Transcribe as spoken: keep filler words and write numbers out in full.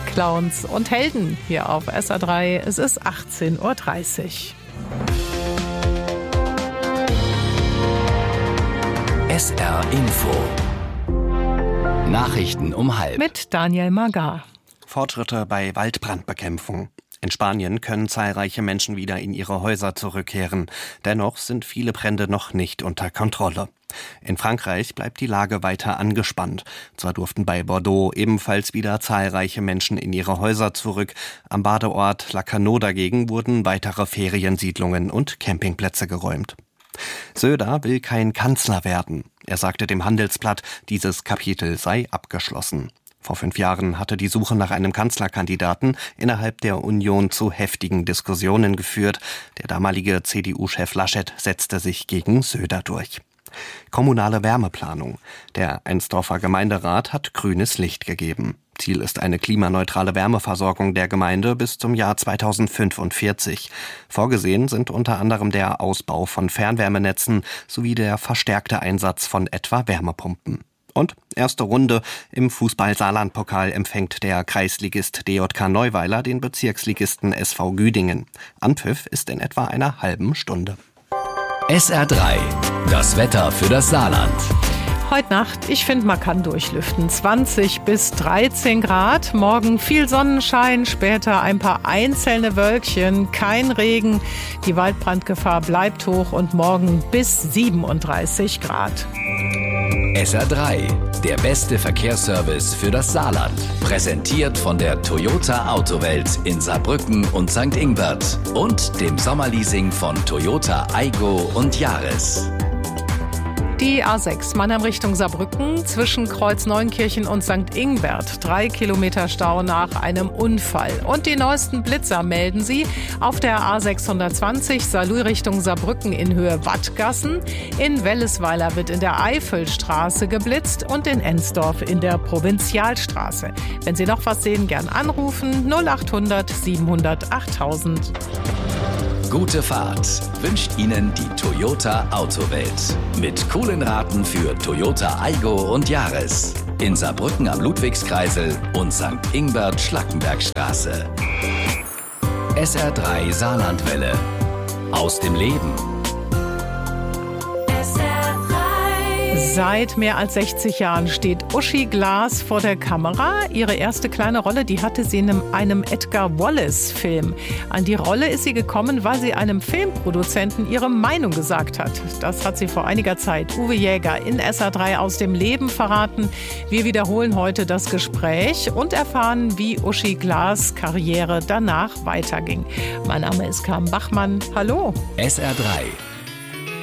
Clowns und Helden hier auf S R drei. Es ist achtzehn Uhr dreißig. S R Info. Nachrichten um halb. Mit Daniel Magar. Fortschritte bei Waldbrandbekämpfung. In Spanien können zahlreiche Menschen wieder in ihre Häuser zurückkehren. Dennoch sind viele Brände noch nicht unter Kontrolle. In Frankreich bleibt die Lage weiter angespannt. Zwar durften bei Bordeaux ebenfalls wieder zahlreiche Menschen in ihre Häuser zurück. Am Badeort Lacanau dagegen wurden weitere Feriensiedlungen und Campingplätze geräumt. Söder will kein Kanzler werden. Er sagte dem Handelsblatt, dieses Kapitel sei abgeschlossen. Vor fünf Jahren hatte die Suche nach einem Kanzlerkandidaten innerhalb der Union zu heftigen Diskussionen geführt. Der damalige C D U-Chef Laschet setzte sich gegen Söder durch. Kommunale Wärmeplanung. Der Einsdorfer Gemeinderat hat grünes Licht gegeben. Ziel ist eine klimaneutrale Wärmeversorgung der Gemeinde bis zum Jahr zweitausendfünfundvierzig. Vorgesehen sind unter anderem der Ausbau von Fernwärmenetzen sowie der verstärkte Einsatz von etwa Wärmepumpen. Und erste Runde im Fußball-Saarland-Pokal empfängt der Kreisligist D J K Neuweiler den Bezirksligisten S V Güdingen. Anpfiff ist in etwa einer halben Stunde. S R drei. Das Wetter für das Saarland. Heute Nacht, ich finde, man kann durchlüften. zwanzig bis dreizehn Grad. Morgen viel Sonnenschein, später ein paar einzelne Wölkchen, kein Regen. Die Waldbrandgefahr bleibt hoch und morgen bis siebenunddreißig Grad. S R drei, der beste Verkehrsservice für das Saarland. Präsentiert von der Toyota Autowelt in Saarbrücken und Sankt Ingbert und dem Sommerleasing von Toyota Aygo und Yaris. Die A sechs Mannheim Richtung Saarbrücken zwischen Kreuz Neunkirchen und Sankt Ingbert. Drei Kilometer Stau nach einem Unfall. Und die neuesten Blitzer melden sie auf der A sechshundertzwanzig Saarlouis Richtung Saarbrücken in Höhe Wattgassen. In Wellesweiler wird in der Eifelstraße geblitzt und in Ensdorf in der Provinzialstraße. Wenn Sie noch was sehen, gern anrufen null achthundert siebenhundert achttausend. Gute Fahrt wünscht Ihnen die Toyota Autowelt. Mit coolen Raten für Toyota Aygo und Yaris. In Saarbrücken am Ludwigskreisel und Sankt Ingbert Schlackenbergstraße. S R drei Saarlandwelle. Aus dem Leben. Seit mehr als sechzig Jahren steht Uschi Glas vor der Kamera. Ihre erste kleine Rolle, die hatte sie in einem Edgar Wallace-Film. An die Rolle ist sie gekommen, weil sie einem Filmproduzenten ihre Meinung gesagt hat. Das hat sie vor einiger Zeit Uwe Jäger in S R drei aus dem Leben verraten. Wir wiederholen heute das Gespräch und erfahren, wie Uschi Glas' Karriere danach weiterging. Mein Name ist Carmen Bachmann. Hallo. S R drei.